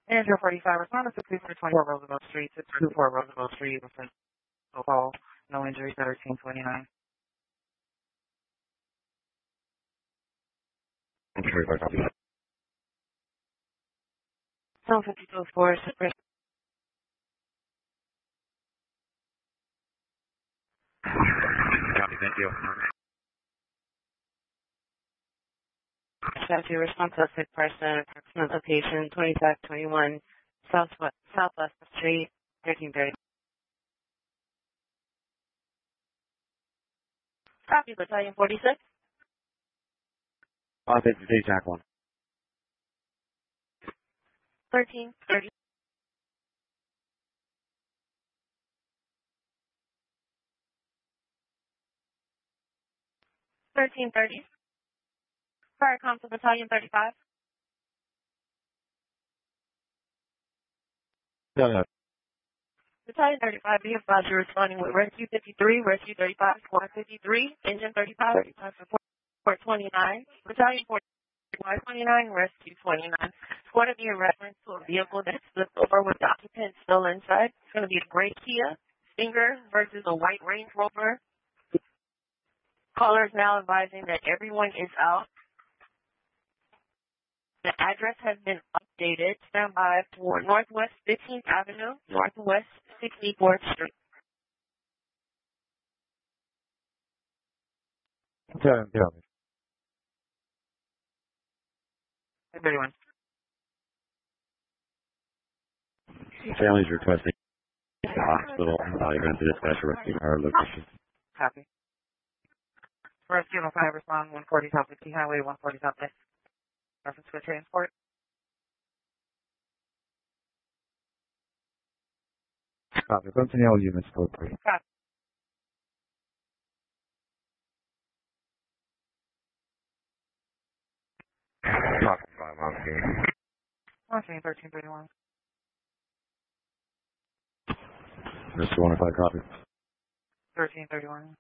Andrew 45, respond to 6424 Roosevelt Street, 624 Roosevelt Street, within call. No injuries, 1329. Copy. 752 Super. Copy, thank you. Statue response to sick person, approximate location 2521 Southwest Street, 1330. Copy, Battalion 46. I'll take the Jack 1. 1330. 1330. Fire comm to Battalion 35. No. Battalion 35, be advised you're responding with Rescue 53, Rescue 35, Squad 53, Engine 35, Support 29, Battalion 45, 29, Rescue 29. Squad will be in reference to a vehicle that slipped over with the occupant still inside. It's going to be a gray Kia Stinger versus a white Range Rover. Caller is now advising that everyone is out. The address has been updated. Stand by for Northwest 15th Avenue, Northwest 64th Street. Tell me. Everyone. Families requesting the hospital. You're going to dispatch a rescue our location. Copy. Rescue 5, respond 140 South 50 Highway, 140 South West. Reference to transport. Copy. Continue all units for 3. Copy. Copy 5 on scene. On scene 1331. Mr. 105, copy. 1331.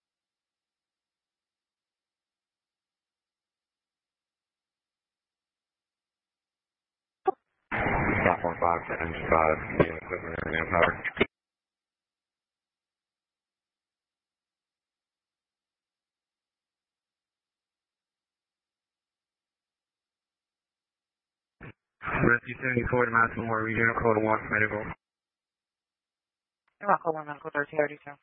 Stop 15 to engine 5, being equipment and manpower. Rescue 74 to Massimo Regional Code 1 Medical. You're welcome, 1 Medical 1332.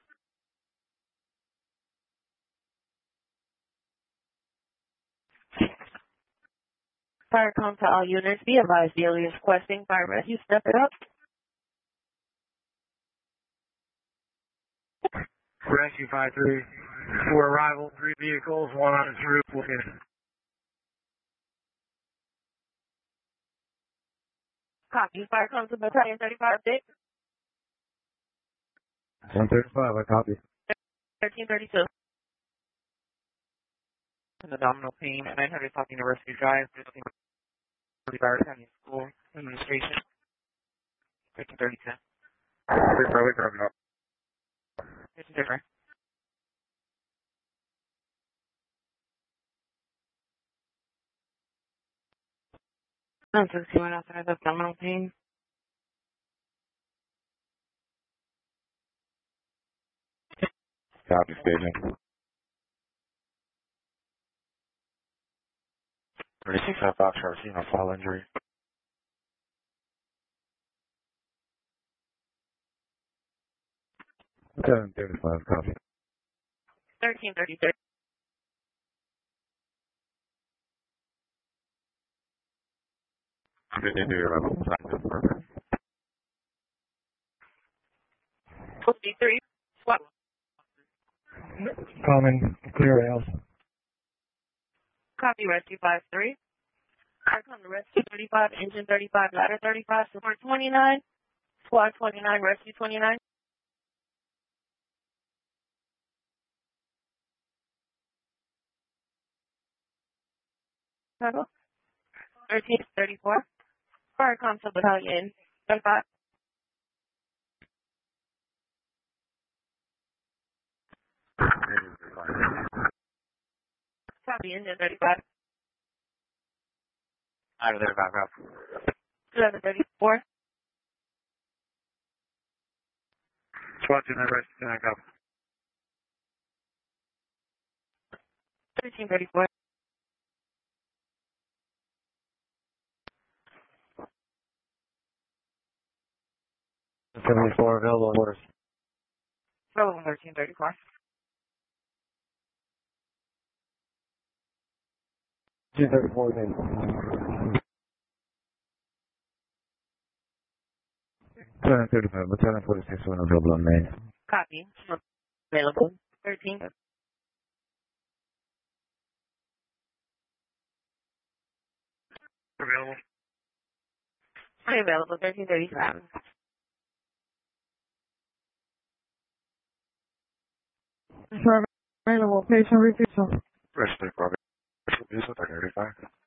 Fire comm to all units. Be advised, the alias requesting fire rescue. Step it up. Rescue 5-3. For arrival, 3 vehicles, 1 on its roof. Looking. Copy. Fire comm to Battalion 35. 135, I copy. 1332. An abdominal pain at 900 South University Drive. 35 County School Administration. 1332. It's different. I'm just going outside of abdominal pain. Copy, staging. 36 South Oxford, seen a fall injury. Okay, 35, copy. 1333. I'm going to do your level. 53. Swap. Common, clear rails. Copy, Rescue 5-3. I come to Rescue 35, Engine 35, Ladder 35, Support 29, Squad 29, Rescue 29. Total. 1334. Fire Council Battalion 35. Copy, Engine 35. Out of there, back up. 1134. SWAT unit, rescue 29, copy. 1334. 74, available orders. Relevant 1334. 234, 235, Battalion 46, one available on Main. Copy. Available 13. Available. Available 1337. Available. Patient refusal. Rescue 34, 35.